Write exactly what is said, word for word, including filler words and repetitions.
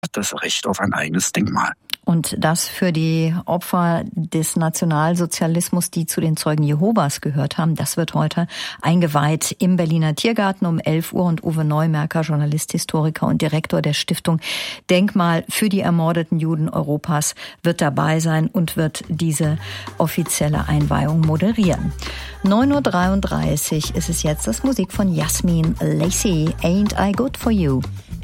das Recht auf ein eigenes Denkmal. Und das für die Opfer des Nationalsozialismus, die zu den Zeugen Jehovas gehört haben, das wird heute eingeweiht im Berliner Tiergarten um elf Uhr. Und Uwe Neumerker, Journalist, Historiker und Direktor der Stiftung Denkmal für die ermordeten Juden Europas, wird dabei sein und wird diese offizielle Einweihung moderieren. neun Uhr dreiunddreißig ist es jetzt, das Musik von Yasmin Lacey, Ain't I Good For You.